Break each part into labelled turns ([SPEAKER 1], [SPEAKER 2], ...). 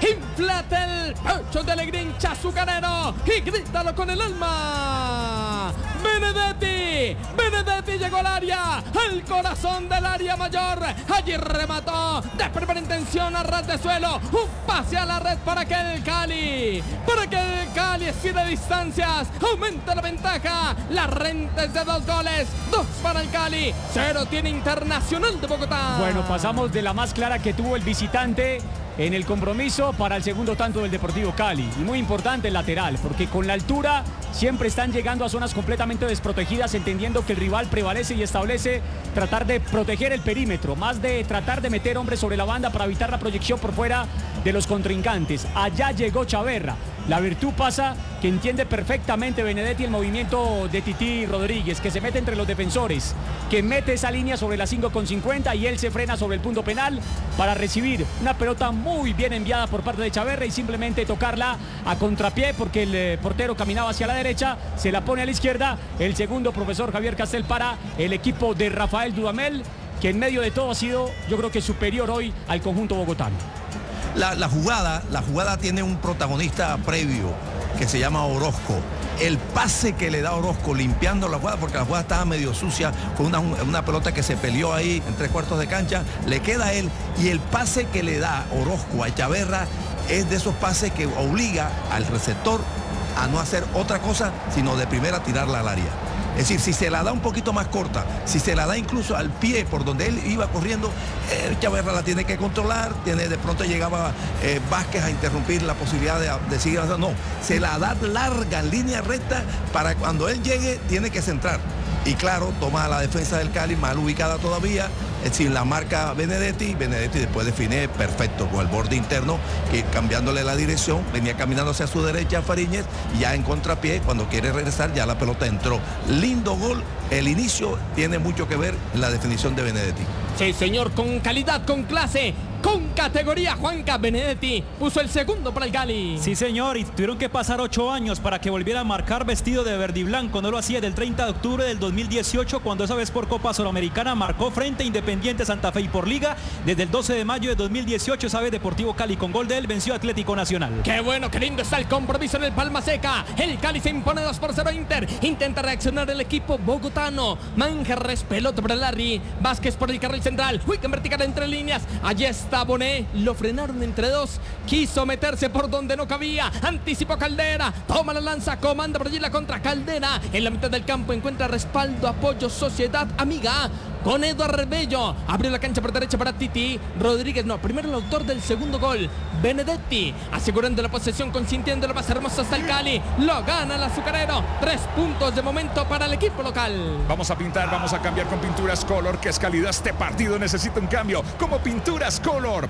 [SPEAKER 1] Inflate el pecho del grincha azucarero y grítalo con el alma. Benedetti llegó al área, al corazón del área mayor. Allí remató de primera intención a ras de suelo. Un pase a la red para que el Cali estire distancias, aumenta la ventaja. La renta es de 2 goles, 2 para el Cali, 0 tiene Internacional de Bogotá.
[SPEAKER 2] Bueno, pasamos de la más clara que tuvo el visitante en el compromiso para el segundo tanto del Deportivo Cali. Y muy importante el lateral, porque con la altura siempre están llegando a zonas completamente desprotegidas, entendiendo que el rival prevalece y establece tratar de proteger el perímetro, más de tratar de meter hombres sobre la banda para evitar la proyección por fuera de los contrincantes. Allá llegó Chaverra. La virtud pasa que entiende perfectamente Benedetti el movimiento de Tití Rodríguez, que se mete entre los defensores, que mete esa línea sobre la 5,50 y él se frena sobre el punto penal para recibir una pelota muy bien enviada por parte de Chaverra y simplemente tocarla a contrapié porque el portero caminaba hacia la derecha, se la pone a la izquierda. El segundo, profesor Javier Castel, para el equipo de Rafael Dudamel, que en medio de todo ha sido, yo creo que superior hoy al conjunto bogotano.
[SPEAKER 3] La jugada tiene un protagonista previo que se llama Orozco. El pase que le da Orozco limpiando la jugada, porque la jugada estaba medio sucia, fue una pelota que se peleó ahí en 3/4 de cancha, le queda a él, y el pase que le da Orozco a Chaverra es de esos pases que obliga al receptor a no hacer otra cosa sino de primera tirarla al área. Es decir, si se la da un poquito más corta, si se la da incluso al pie por donde él iba corriendo, Chaverra la tiene que controlar, de pronto llegaba Vázquez a interrumpir la posibilidad de seguir avanzando. No, se la da larga, en línea recta, para cuando él llegue tiene que centrar. Y claro, toma la defensa del Cali mal ubicada todavía, es decir, la marca Benedetti después define perfecto con el borde interno, que cambiándole la dirección, venía caminando hacia su derecha Fariñez, y ya en contrapié, cuando quiere regresar, ya la pelota entró. Lindo gol, el inicio tiene mucho que ver en la definición de Benedetti.
[SPEAKER 1] Sí, señor, con calidad, con clase, con categoría. Juanca Benedetti puso el segundo para el Cali.
[SPEAKER 4] Sí, señor, y tuvieron que pasar 8 años para que volviera a marcar vestido de verde y blanco. No lo hacía del 30 de octubre del 2018, cuando esa vez por Copa Suramericana marcó frente a Independiente Santa Fe, y por Liga desde el 12 de mayo de 2018, esa vez Deportivo Cali con gol de él venció a Atlético Nacional.
[SPEAKER 1] Qué bueno, qué lindo está el compromiso en el Palma Seca. El Cali se impone 2-0 a Inter. Intenta reaccionar el equipo bogotano. Manjarres, pelota para Larry. Vázquez por el carril central. Juega en vertical entre líneas. Allí está Bonet. Lo frenaron entre dos. Quiso meterse por donde no cabía. Anticipó Caldera. Toma la lanza. Comanda por allí la contra Caldera. En la mitad del campo encuentra respaldo, apoyo, Sociedad Amiga. Con Eduardo Bello, abrió la cancha por derecha para Tití Rodríguez, primero el autor del segundo gol, Benedetti, asegurando la posesión, consintiendo lo más hermoso hasta el Cali, lo gana el azucarero, 3 puntos de momento para el equipo local.
[SPEAKER 5] Vamos a pintar, vamos a cambiar con Pinturas Color, que es calidad. Este partido necesita un cambio, como Pinturas Color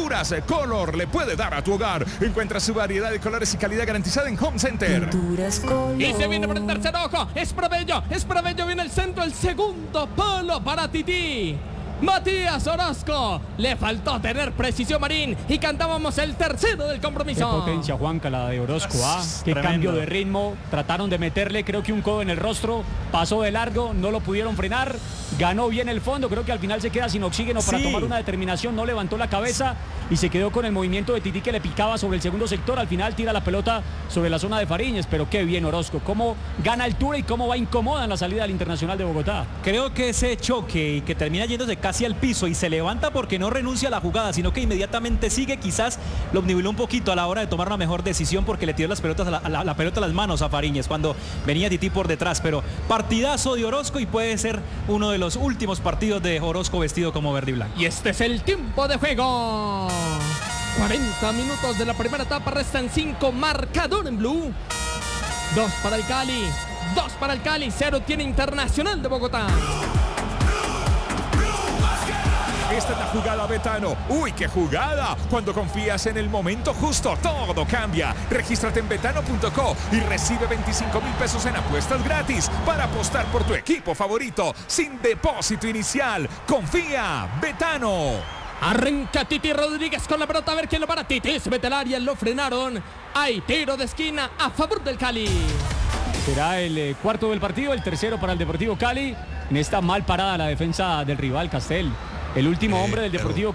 [SPEAKER 5] le puede dar a tu hogar. Encuentra su variedad de colores y calidad garantizada en Home Center.
[SPEAKER 6] Pinturas Color.
[SPEAKER 1] Y se viene por el tercer ojo, es para Bello, viene el centro, el segundo palo para Tití. Matías Orozco, le faltó tener precisión Marín y cantábamos el tercero del compromiso.
[SPEAKER 2] Qué potencia, Juanca, la de Orozco, qué
[SPEAKER 4] tremendo
[SPEAKER 2] cambio de ritmo. Trataron de meterle, creo que un codo en el rostro, pasó de largo, no lo pudieron frenar, ganó bien el fondo, creo que al final se queda sin oxígeno para tomar una determinación, no levantó la cabeza y se quedó con el movimiento de Tití, que le picaba sobre el segundo sector. Al final tira la pelota sobre la zona de Fariñez, pero qué bien Orozco, cómo gana altura y cómo va incómoda en la salida del Internacional de Bogotá.
[SPEAKER 4] Creo que ese choque y que termina yéndose casi al piso y se levanta porque no renuncia a la jugada, sino que inmediatamente sigue, quizás lo obnubiló un poquito a la hora de tomar una mejor decisión, porque le tiró las pelotas la pelota a las manos a Fariñez cuando venía Tití por detrás. Pero partidazo de Orozco, y puede ser uno de los últimos partidos de Orozco vestido como verde y blanco.
[SPEAKER 1] Y este es el tiempo de juego. 40 minutos de la primera etapa, restan 5, marcador en blue. 2 para el Cali, 0 tiene Internacional de Bogotá.
[SPEAKER 5] Esta es la jugada, Betano. ¡Uy, qué jugada! Cuando confías en el momento justo, todo cambia. Regístrate en betano.co y recibe 25,000 pesos en apuestas gratis para apostar por tu equipo favorito sin depósito inicial. ¡Confía! ¡Betano!
[SPEAKER 1] Arranca Tití Rodríguez con la pelota, a ver quién lo para. Tití se mete al área, lo frenaron. Hay tiro de esquina a favor del Cali.
[SPEAKER 2] Será el cuarto del partido, el tercero para el Deportivo Cali. En esta mal parada la defensa del rival, Castel. El último hombre del Deportivo